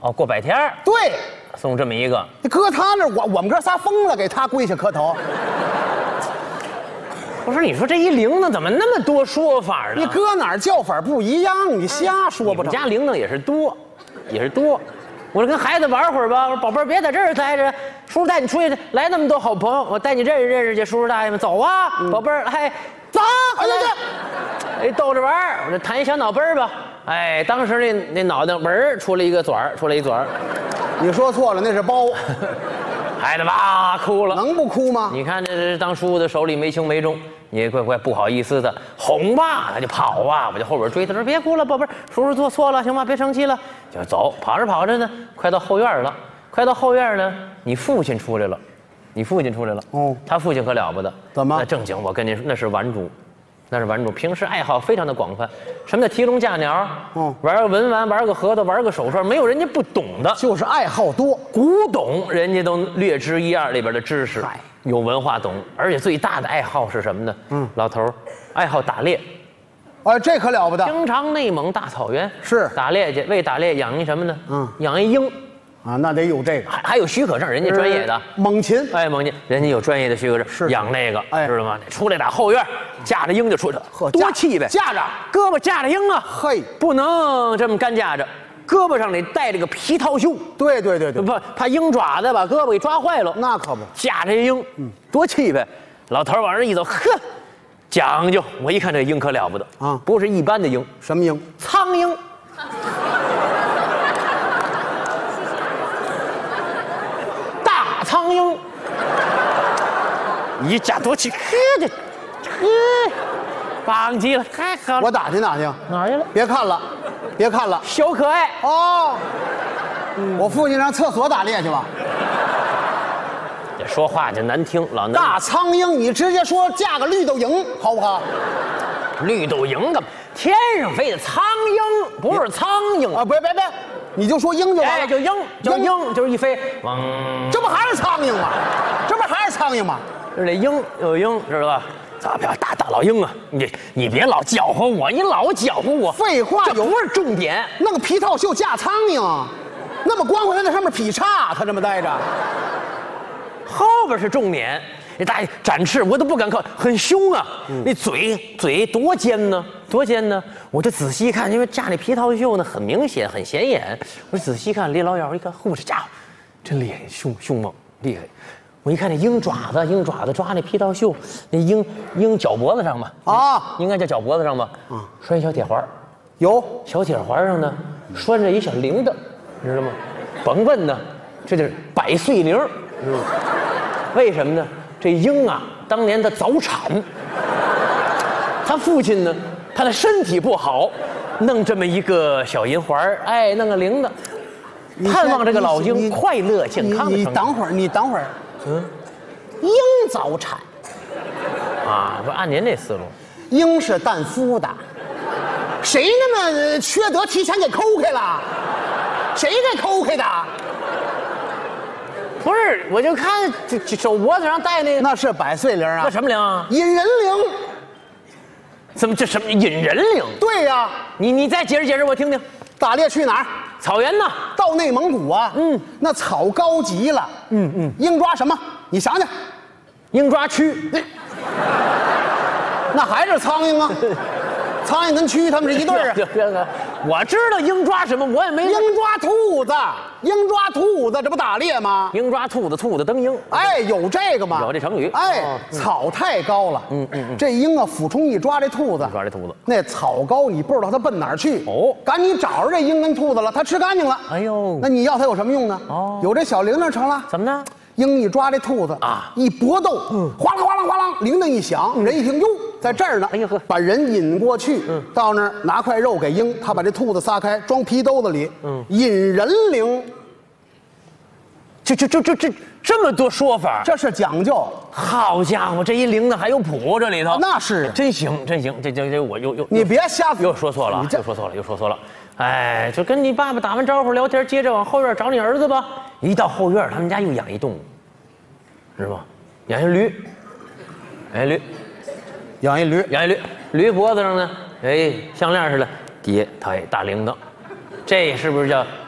哦，过百天儿对， 送这么一个， 你搁他那儿，我们哥仨疯了，给他跪下磕头。 不是你说这一铃铛怎么那么多说法呢？ 你搁哪儿叫法不一样，你瞎说不成。 你们家铃铛也是多，也是多。我说跟孩子玩会儿吧，我说宝贝儿别在这儿待着，叔叔带你出去，来那么多好朋友，我带你认识认识去，叔叔大爷们走啊，宝贝儿，哎，走， 哎呀呀， 哎，逗着玩儿，我这弹一小脑杯儿吧，哎，当时那脑袋门出来一个嘴儿，出来一嘴儿， 你说错了，那是包。 孩子哇哭了， 能不哭吗？ 你看这当叔的手里没轻没重，你也怪不好意思的，哄吧，他就跑啊，我就后边追，他说别哭了，宝贝儿，叔叔做错了，行吗？别生气了，就走，跑着跑着呢，快到后院了，快到后院呢，你父亲出来了，你父亲出来了， 哦， 他父亲可了不得， 怎么？ 那正经，我跟你说，那是玩主。那是玩主，平时爱好非常的广泛。什么叫提笼架鸟？玩个文玩，玩个核桃，玩个手串，没有人家不懂的， 就是爱好多， 古董人家都略知一二里边的知识，有文化懂。而且最大的爱好是什么呢？老头儿爱好打猎， 这可了不得。 经常内蒙大草原是打猎去，为打猎养一什么呢？养一鹰。 啊，那得有这个， 还有许可证，人家专业的猛禽， 哎，猛禽，人家有专业的许可证， 是养那个， 哎， 知道吗？出来打后院，架着鹰就出去了，多气呗！ 架着， 胳膊架着鹰啊， 嘿， 不能这么干架着，胳膊上得带这个皮套袖， 对， 怕鹰爪子把胳膊给抓坏了， 那可不， 架着鹰，多气呗！老头往这一走，呵，讲究，我一看这鹰可了不得啊，不是一般的鹰， 什么鹰？ 苍鹰。苍鹰，一架多气，棒极了，太好了！ 我打听打听， 哪儿去了？ 别看了，别看了， 小可爱哦。我父亲上厕所打猎去吧。 这说话就难听，老难。 大苍鹰，你直接说架个绿豆蝇好不好？ 绿豆蝇干嘛？天上飞的苍鹰，不是苍蝇啊！别，你就说鹰就完了。 哎，就鹰，就是一飞，往这不还是苍蝇吗？这不还是苍蝇吗？ 这鹰有鹰，知道吧？咋不要大老鹰啊？你别老搅和我，你老搅和我。 废话， 这不是重点。 弄个皮套袖架苍蝇，那么光滑在上面劈叉，他这么待着。 后边是重点。那大爷展翅，我都不敢靠，很凶啊！那嘴多尖呢，多尖呢！我就仔细看，因为架那皮套袖呢，很明显，很显眼。我仔细看，离老远一看，嚯，这家伙真厉害，凶猛，厉害！我一看那鹰爪子抓那皮套袖，那鹰脚脖子上吧？啊，应该叫脚脖子上吧？拴小铁环， 有小铁环上呢，拴着一小铃铛，你知道吗？甭问呢，这就是百岁铃，为什么呢？这鹰啊，当年他早产，他父亲呢，他的身体不好，弄这么一个小银环，哎，弄个铃铛，盼望这个老鹰快乐健康的成长。 你等会儿，鹰早产啊，不按您这思路， 鹰是蛋孵的，谁那么缺德提前给抠开了？谁给抠开的？ 不是，我就看这手脖子上戴那个， 那是百岁铃啊。 那什么铃啊？ 引人铃。 怎么这什么引人铃？ 对呀， 你再解释我听听。 打猎去哪儿？ 草原呢？ 到内蒙古啊。那草高极了。鹰抓什么？你想想。 鹰抓蛆。 那还是苍蝇啊。苍蝇跟蛆他们是一对儿啊。 我知道鹰抓什么，我也没。 鹰抓兔子，这不打猎吗？ 鹰抓兔子，兔子蹬鹰。 哎，有这个吗？ 有这成语。 哎，草太高了。这鹰啊，俯冲一抓这兔子，那草高，你不知道它奔哪儿去。哦，赶紧找着这鹰跟兔子了，它吃干净了。哎呦，那你要它有什么用呢？哦，有这小铃铛成了。 怎么呢？ 鹰一抓这兔子啊，一搏斗，哗啦哗啦哗啦，铃铛一响，人一听哟，在这儿呢，哎呀呵，把人引过去，到那儿拿块肉给鹰，他把这兔子撒开，装皮兜子里，引人铃。 这么多说法， 这是讲究。 好家伙，这一铃铛还有谱这里头， 那是真行。这我又你别瞎又说错了，又说错了。哎，就跟你爸爸打完招呼聊天，接着往后院找你儿子吧。一到后院，他们家又养一动物，知道吗？养一驴，养一驴，驴脖子上呢，哎，项链似的，底下套一大铃铛，这是不是叫